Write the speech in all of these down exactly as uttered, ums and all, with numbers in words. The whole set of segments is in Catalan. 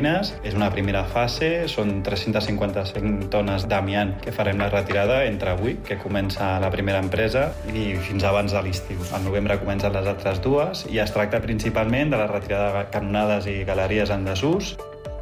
màquines. És una primera fase, són tres-centes cinquanta-cinc tones d'amiant que farem la retirada entre avui, que comença la primera empresa, i fins abans de l'estiu. Al novembre comencen les altres dues i es tracta principalment de la retirada de canonades i galeries en desús.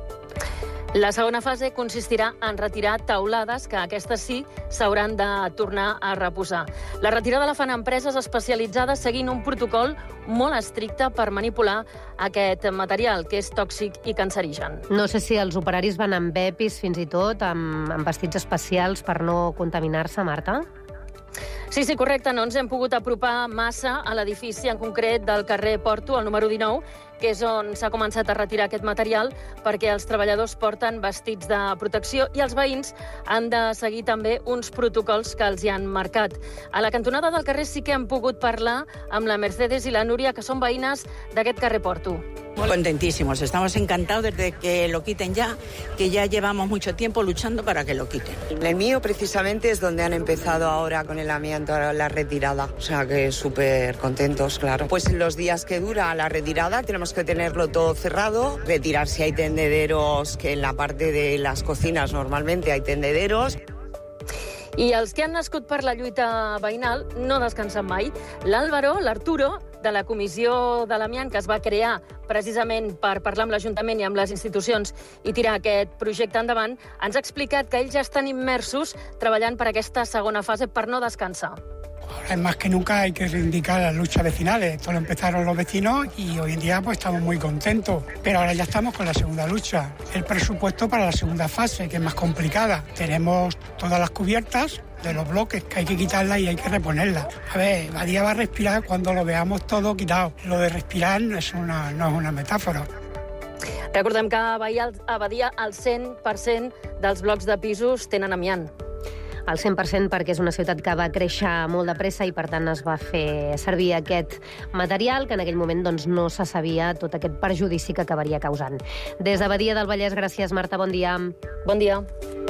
La segona fase consistirà en retirar teulades, que aquestes sí s'hauran de tornar a reposar. La retirada la fan empreses especialitzades seguint un protocol molt estricte per manipular aquest material, que és tòxic i cancerigen. No sé si els operaris van amb EPIs, fins i tot, amb, amb vestits especials per no contaminar-se, Marta? Sí, sí, correcte. No ens hem pogut apropar massa a l'edifici, en concret del carrer Porto, el número dinou, que és on s'ha començat a retirar aquest material, perquè els treballadors porten vestits de protecció i els veïns han de seguir també uns protocols que els hi han marcat. A la cantonada del carrer sí que hem pogut parlar amb la Mercedes i la Núria, que són veïnes d'aquest carrer Porto. Contentísimos, estamos encantados desde que lo quiten ya, que ya llevamos mucho tiempo luchando para que lo quiten. El mío precisamente es donde han empezado ahora con el amianto, la retirada, o sea que súper contentos, claro. Pues en los días que dura la retirada tenemos que tenerlo todo cerrado, retirar si hay tendederos, que en la parte de las cocinas normalmente hay tendederos. I els que han nascut per la lluita veïnal no descansen mai. L'Àlvaro, l'Arturo, de la Comissió de l'Amiant, que es va crear precisament per parlar amb l'Ajuntament i amb les institucions i tirar aquest projecte endavant, ens ha explicat que ells ja estan immersos treballant per aquesta segona fase per no descansar. Ahora más que nunca hay que reivindicar las luchas vecinales. Esto lo empezaron los vecinos y hoy en día pues estamos muy contentos. Pero ahora ya estamos con la segunda lucha. El presupuesto para la segunda fase, que es más complicada. Tenemos todas las cubiertas de los bloques, que hay que quitarlas y hay que reponerlas. A ver, Badia va a respirar cuando lo veamos todo quitado. Lo de respirar no es una, no es una metáfora. Recordem que a Badia el cent per cent dels blocs de pisos tenen amiant. El cent per cent perquè és una ciutat que va créixer molt de pressa i, per tant, es va fer servir aquest material que en aquell moment doncs, no se sabia tot aquest perjudici que acabaria causant. Des de Badia del Vallès, gràcies, Marta, bon dia. Bon dia.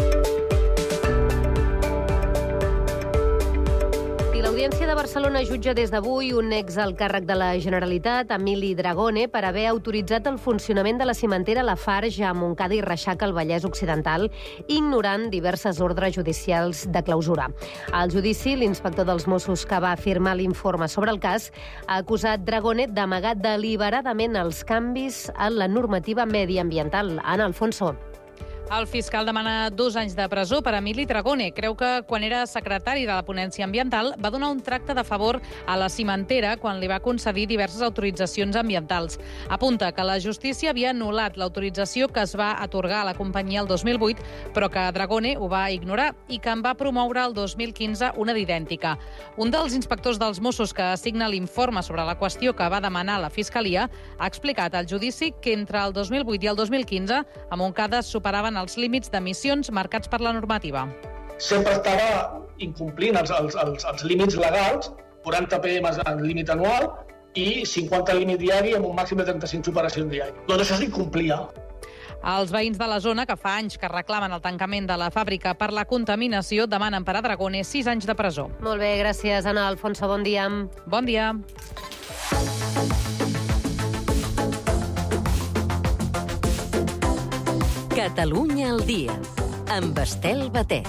L'Audiència de Barcelona jutja des d'avui un exalcàrrec de la Generalitat, Emili Dragone, per haver autoritzat el funcionament de la cimentera Lafarge a Montcada i Reixac, al Vallès Occidental, ignorant diverses ordres judicials de clausura. Al judici, l'inspector dels Mossos, que va firmar l'informe sobre el cas, ha acusat Dragone d'amagar deliberadament els canvis en la normativa mediambiental. Ana Alfonso. El fiscal demana dos anys de presó per a Emili Dragone. Creu que quan era secretari de la ponència ambiental va donar un tracte de favor a la cimentera quan li va concedir diverses autoritzacions ambientals. Apunta que la justícia havia anul·lat l'autorització que es va atorgar a la companyia el dos mil vuit, però que Dragone ho va ignorar i que en va promoure el dos mil quinze una d'idèntica. Un dels inspectors dels Mossos que assigna l'informe sobre la qüestió que va demanar la Fiscalia ha explicat al judici que entre el dos mil vuit i el dos mil quinze a Montcada superaven els límits d'emissions marcats per la normativa. Sempre estava incomplint els, els, els, els límits legals, quaranta P M el límit anual i cinquanta límit diari amb un màxim de trenta-cinc operacions diari. Tot això s'incomplia. Els veïns de la zona, que fa anys que reclamen el tancament de la fàbrica per la contaminació, demanen per a Dragone sis anys de presó. Molt bé, gràcies, Ana Alfonso. Bon dia. Bon dia. Catalunya al dia, amb Estel Batet.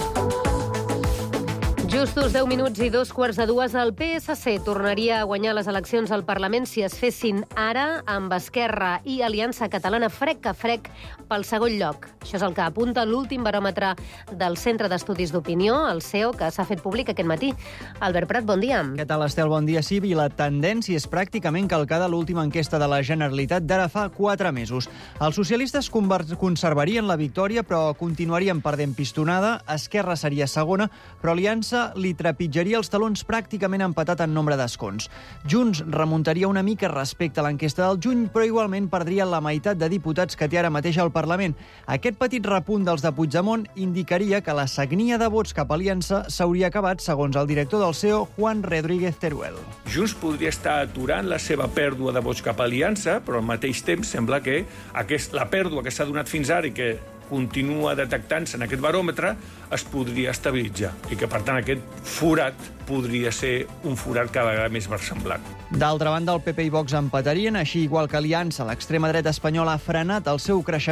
Justos deu minuts i dos quarts de dues, el P S C tornaria a guanyar les eleccions al Parlament si es fessin ara, amb Esquerra i Aliança Catalana frec a frec pel segon lloc. Això és el que apunta l'últim baròmetre del Centre d'Estudis d'Opinió, el C E O, que s'ha fet públic aquest matí. Albert Prat, bon dia. Què tal, Estel? Bon dia. Sí, i la tendència és pràcticament calcada l'última enquesta de la Generalitat d'ara fa quatre mesos. Els socialistes conservarien la victòria, però continuarien perdent pistonada. Esquerra seria segona, però Aliança li trepitjaria els talons pràcticament empatat en nombre d'escons. Junts remuntaria una mica respecte a l'enquesta del juny, però igualment perdria la meitat de diputats que té ara mateix al Parlament. Aquest petit repunt dels de Puigdemont indicaria que la sagnia de vots cap a Aliança s'hauria acabat, segons el director del C E O, Juan Rodríguez Teruel. Junts podria estar aturant la seva pèrdua de vots cap a Aliança, però al mateix temps sembla que aquest, la pèrdua que s'ha donat fins ara i que continua detectant-se en aquest baròmetre es podria estabilitzar i que, per tant, aquest forat podria ser un forat cada vegada més versemblant. D'altra banda, el P P i Vox empatarien, així igual que Aliança. L'extrema dreta espanyola ha frenat el seu creixement